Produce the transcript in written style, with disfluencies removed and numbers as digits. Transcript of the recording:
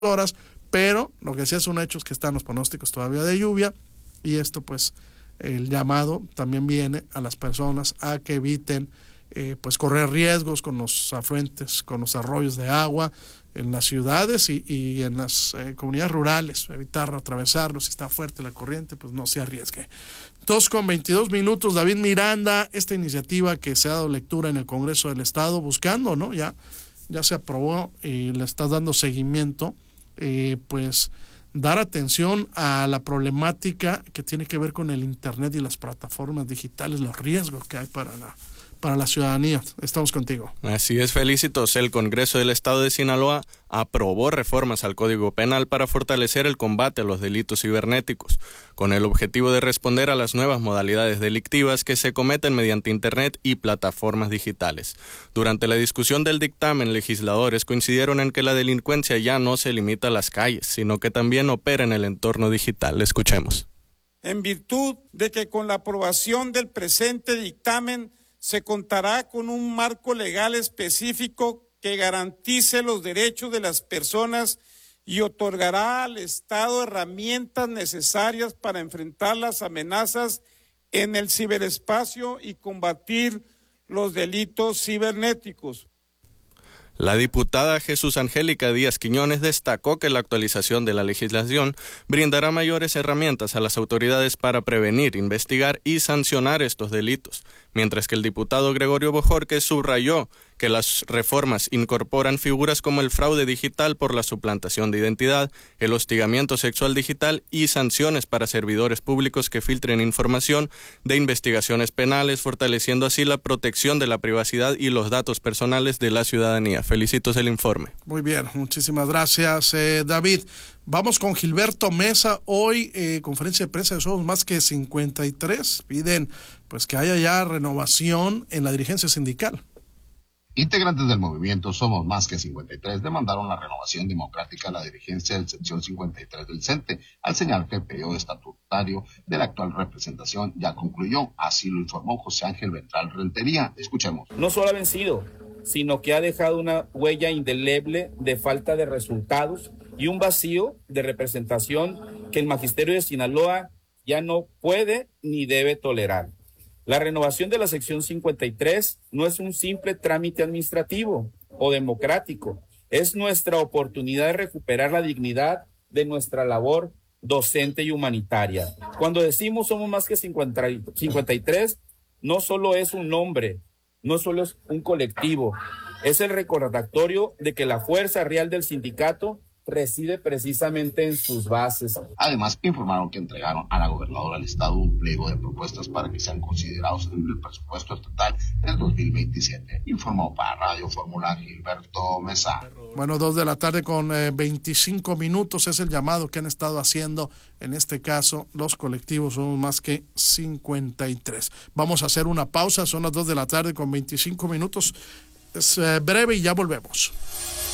horas, pero lo que sí es un hecho es que están los pronósticos todavía de lluvia, y esto pues el llamado también viene a las personas a que eviten pues correr riesgos con los afluentes, con los arroyos de agua en las ciudades y en las comunidades rurales, evitar atravesarlos. Si está fuerte la corriente, pues no se arriesgue. 2:22 David Miranda, esta iniciativa que se ha dado lectura en el Congreso del Estado buscando, ¿no? Ya se aprobó y le está dando seguimiento, pues dar atención a la problemática que tiene que ver con el Internet y las plataformas digitales, los riesgos que hay para la ciudadanía. Estamos contigo. Así es, Felicitos. El Congreso del Estado de Sinaloa aprobó reformas al Código Penal para fortalecer el combate a los delitos cibernéticos, con el objetivo de responder a las nuevas modalidades delictivas que se cometen mediante Internet y plataformas digitales. Durante la discusión del dictamen, legisladores coincidieron en que la delincuencia ya no se limita a las calles, sino que también opera en el entorno digital. Escuchemos. En virtud de que con la aprobación del presente dictamen se contará con un marco legal específico que garantice los derechos de las personas y otorgará al Estado herramientas necesarias para enfrentar las amenazas en el ciberespacio y combatir los delitos cibernéticos. La diputada Jesús Angélica Díaz Quiñones destacó que la actualización de la legislación brindará mayores herramientas a las autoridades para prevenir, investigar y sancionar estos delitos, mientras que el diputado Gregorio Bojorquez subrayó que las reformas incorporan figuras como el fraude digital por la suplantación de identidad, el hostigamiento sexual digital y sanciones para servidores públicos que filtren información de investigaciones penales, fortaleciendo así la protección de la privacidad y los datos personales de la ciudadanía. Felicitos el informe. Muy bien, muchísimas gracias, David. Vamos con Gilberto Mesa. Hoy, conferencia de prensa de Somos Más que 53. Piden pues que haya ya renovación en la dirigencia sindical. Integrantes del movimiento Somos Más que 53 demandaron la renovación democrática a la dirigencia del sección 53 del CENTE, al señalar que el periodo estatutario de la actual representación ya concluyó. Así lo informó José Ángel Ventral Rentería. Escuchemos. No solo ha vencido, sino que ha dejado una huella indeleble de falta de resultados y un vacío de representación que el magisterio de Sinaloa ya no puede ni debe tolerar. La renovación de la sección 53 no es un simple trámite administrativo o democrático, es nuestra oportunidad de recuperar la dignidad de nuestra labor docente y humanitaria. Cuando decimos Somos Más que 53, no solo es un nombre, no solo es un colectivo, es el recordatorio de que la fuerza real del sindicato reside precisamente en sus bases. Además, informaron que entregaron a la gobernadora del estado un pliego de propuestas para que sean considerados en el presupuesto estatal del 2027. Informó para Radio Fórmula Gilberto Mesa. Bueno, 2:25 p.m. es el llamado que han estado haciendo, en este caso, los colectivos Somos Más que 53. Vamos a hacer una pausa, son las 2:25 p.m. Es breve y ya volvemos.